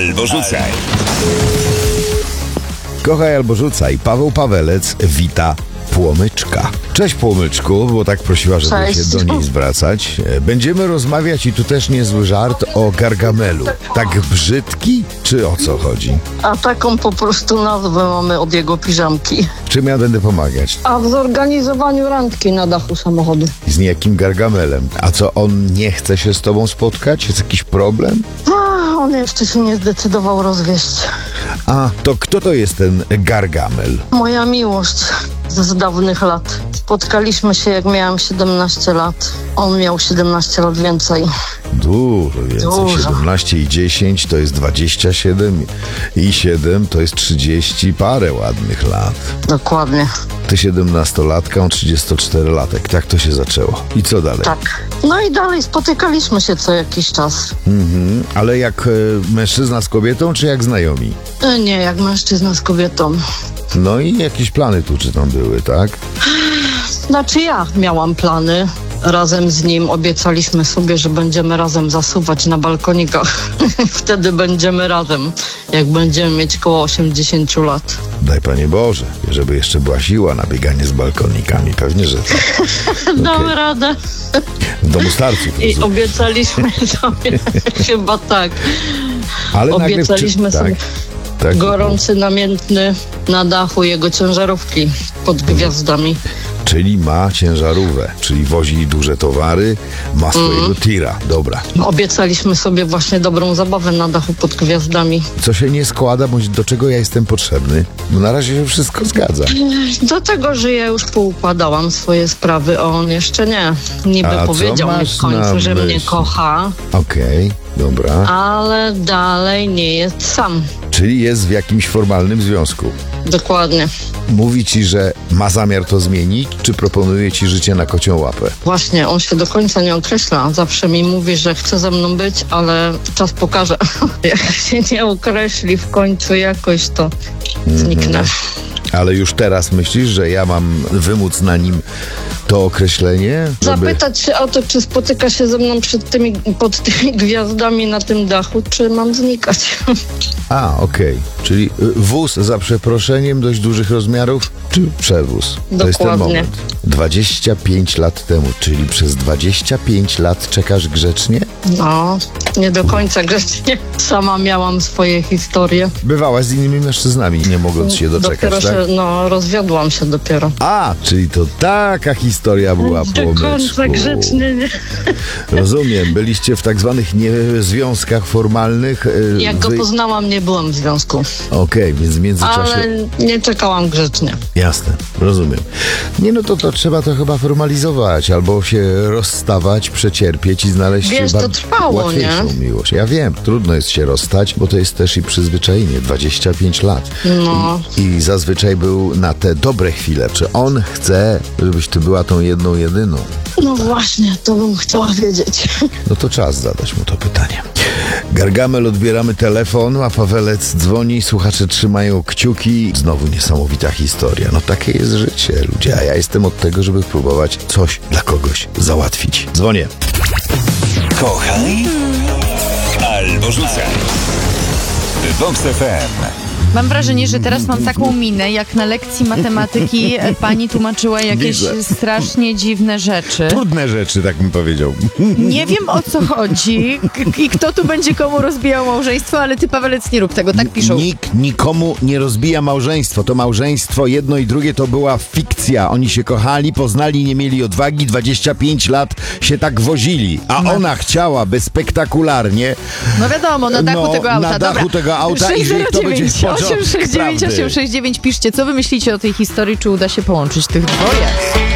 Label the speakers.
Speaker 1: albo rzucaj.
Speaker 2: Kochaj albo rzucaj. Paweł Pawelec wita Płomyczka. Cześć Płomyczku, bo tak prosiła, żeby
Speaker 3: Cześć.
Speaker 2: się do niej zwracać. Będziemy rozmawiać i tu też niezły żart o Gargamelu. Tak brzydki, czy o co chodzi?
Speaker 3: A taką po prostu nazwę mamy od jego piżamki.
Speaker 2: Czym ja będę pomagać?
Speaker 3: A w zorganizowaniu randki na dachu samochodu.
Speaker 2: Z niejakim Gargamelem. A co, on nie chce się z tobą spotkać? Jest jakiś problem?
Speaker 3: On jeszcze się nie zdecydował rozwieść.
Speaker 2: A, to kto to jest ten Gargamel?
Speaker 3: Moja miłość z dawnych lat. Spotkaliśmy się jak miałam 17 lat. On miał 17 lat więcej.
Speaker 2: Dużo więcej.
Speaker 3: Dużo.
Speaker 2: 17 i 10 to jest 27 i 7 to jest 30 parę ładnych lat.
Speaker 3: Dokładnie.
Speaker 2: Ty 17-latka, on 34-latek. Tak to się zaczęło. I co dalej?
Speaker 3: Tak. No i dalej spotykaliśmy się co jakiś czas.
Speaker 2: Ale jak mężczyzna z kobietą, czy jak znajomi?
Speaker 3: Nie, jak mężczyzna z kobietą.
Speaker 2: No i jakieś plany tu czy tam były, tak?
Speaker 3: Znaczy ja miałam plany. Razem z nim obiecaliśmy sobie, że będziemy razem zasuwać na balkonikach. Wtedy będziemy razem, jak będziemy mieć koło 80 lat.
Speaker 2: Daj Panie Boże, żeby jeszcze była siła na bieganie z balkonikami. Pewnie, że tak.
Speaker 3: Damy radę.
Speaker 2: W domu starców.
Speaker 3: I obiecaliśmy sobie, chyba tak.
Speaker 2: Ale
Speaker 3: Obiecaliśmy sobie
Speaker 2: tak,
Speaker 3: gorący, namiętny na dachu jego ciężarówki pod gwiazdami.
Speaker 2: Czyli ma ciężarówkę, czyli wozi duże towary, ma swojego tira. Dobra.
Speaker 3: Obiecaliśmy sobie właśnie dobrą zabawę na dachu pod gwiazdami.
Speaker 2: Co się nie składa, bądź do czego ja jestem potrzebny? Bo na razie się wszystko zgadza.
Speaker 3: Do tego, że ja już poukładałam swoje sprawy, a on jeszcze nie. Niby
Speaker 2: A co
Speaker 3: powiedział mi
Speaker 2: masz
Speaker 3: w końcu,
Speaker 2: na
Speaker 3: że mnie
Speaker 2: myśli?
Speaker 3: kocha,
Speaker 2: Okej, dobra.
Speaker 3: ale dalej nie jest sam.
Speaker 2: Czyli jest w jakimś formalnym związku.
Speaker 3: Dokładnie.
Speaker 2: Mówi ci, że ma zamiar to zmienić, czy proponuje ci życie na kocią łapę?
Speaker 3: Właśnie, on się do końca nie określa. Zawsze mi mówi, że chce ze mną być, ale czas pokaże. Jak się nie określi w końcu jakoś, to zniknę.
Speaker 2: Ale już teraz myślisz, że ja mam wymóc na nim to określenie?
Speaker 3: Zapytać się o to, czy spotyka się ze mną pod tymi gwiazdami na tym dachu, czy mam znikać.
Speaker 2: A, okej. Czyli wóz za przeproszeniem dość dużych rozmiarów, czy przewóz? To jest ten
Speaker 3: Dokładnie.
Speaker 2: moment. 25 lat temu, czyli przez 25 lat czekasz grzecznie?
Speaker 3: No, nie do końca grzecznie. Sama miałam swoje historie.
Speaker 2: Bywałaś z innymi mężczyznami, nie mogąc się doczekać,
Speaker 3: Dopiero
Speaker 2: tak?
Speaker 3: się, rozwiodłam się dopiero.
Speaker 2: A, czyli to taka historia była,
Speaker 3: Do
Speaker 2: Płomyczku.
Speaker 3: końca grzecznie, nie?
Speaker 2: Rozumiem, byliście w tak zwanych związkach formalnych.
Speaker 3: Jak go poznałam, nie byłam w związku.
Speaker 2: Okej, więc w międzyczasie...
Speaker 3: Ale nie czekałam grzecznie.
Speaker 2: Jasne, rozumiem. Nie, no to trzeba to chyba formalizować, albo się rozstawać, przecierpieć i znaleźć
Speaker 3: Wiesz, to trwało,
Speaker 2: łatwiejszą
Speaker 3: nie?
Speaker 2: miłość. Ja wiem, trudno jest się rozstać, bo to jest też i przyzwyczajenie, 25 lat.
Speaker 3: No.
Speaker 2: I zazwyczaj był na te dobre chwile. Czy on chce, żebyś ty była tą jedną, jedyną?
Speaker 3: No właśnie, to bym chciała wiedzieć.
Speaker 2: No to czas zadać mu to pytanie. Gargamel, odbieramy telefon, a Pawelec dzwoni, słuchacze trzymają kciuki. Znowu niesamowita historia. No takie jest życie, ludzie, a ja jestem od tego, żeby próbować coś dla kogoś załatwić. Dzwonię.
Speaker 1: Kochaj albo rzucaj. Vox FM.
Speaker 4: Mam wrażenie, że teraz mam taką minę, jak na lekcji matematyki pani tłumaczyła jakieś
Speaker 2: Widzę.
Speaker 4: strasznie dziwne rzeczy.
Speaker 2: Trudne rzeczy, tak bym powiedział.
Speaker 4: Nie wiem, o co chodzi i kto tu będzie komu rozbijał małżeństwo, ale ty, Pawelec, nie rób tego, tak piszą.
Speaker 2: Nikt nikomu nie rozbija małżeństwo. To małżeństwo, jedno i drugie, to była fikcja. Oni się kochali, poznali, nie mieli odwagi, 25 lat się tak wozili. A ona chciałaby spektakularnie
Speaker 4: No wiadomo, na dachu tego auta.
Speaker 2: na dachu tego auta i że to będzie
Speaker 4: 869 869, piszcie, co wy myślicie o tej historii, czy uda się połączyć tych dwoje?